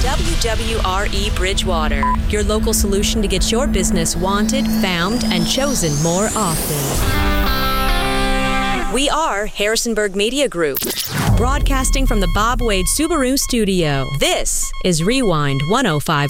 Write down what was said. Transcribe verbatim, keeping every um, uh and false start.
W W R E Bridgewater, your local solution to get your business wanted, found, and chosen more often. We are Harrisonburg Media Group, broadcasting from the Bob Wade Subaru studio. This is Rewind one oh five.